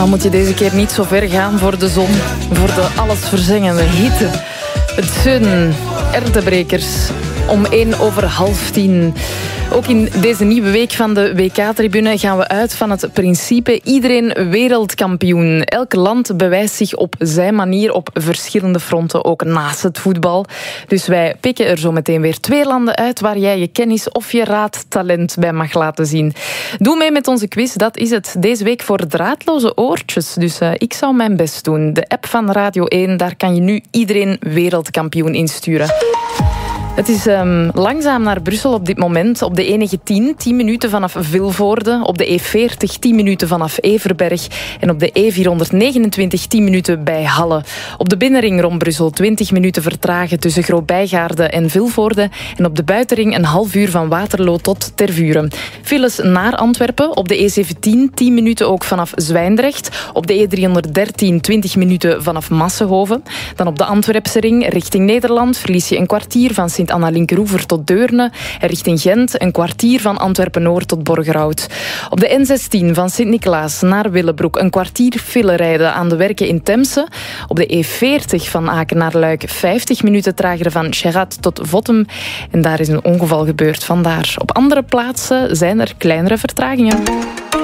Dan moet je deze keer niet zo ver gaan voor de zon, voor de allesverzengende hitte. Het zijn Erdebrekers om 10:01. Ook in deze nieuwe week van de WK-tribune gaan we uit van het principe iedereen wereldkampioen. Elk land bewijst zich op zijn manier op verschillende fronten, ook naast het voetbal. Dus wij pikken er zo meteen weer 2 landen uit waar jij je kennis of je raadtalent bij mag laten zien. Doe mee met onze quiz, dat is het. Deze week voor draadloze oortjes, dus ik zou mijn best doen. De app van Radio 1, daar kan je nu iedereen wereldkampioen insturen. Het is langzaam naar Brussel op dit moment. Op de E19 10 minuten vanaf Vilvoorde. Op de E40 10 minuten vanaf Everberg. En op de E429 10 minuten bij Halle. Op de binnenring rond Brussel 20 minuten vertragen tussen Groot-Bijgaarde en Vilvoorde. En op de buitenring een half uur van Waterloo tot Tervuren. Files naar Antwerpen. Op de E17 10 minuten ook vanaf Zwijndrecht. Op de E313 20 minuten vanaf Massenhoven. Dan op de Antwerpse ring richting Nederland verlies je een kwartier van Sint-Anna-Linkeroever tot Deurne en richting Gent een kwartier van Antwerpen-Noord tot Borgerhout. Op de N16 van Sint-Niklaas naar Willebroek een kwartier file rijden aan de werken in Temse. Op de E40 van Aken naar Luik 50 minuten trager van Cherat tot Vottem. En daar is een ongeval gebeurd vandaar. Op andere plaatsen zijn er kleinere vertragingen.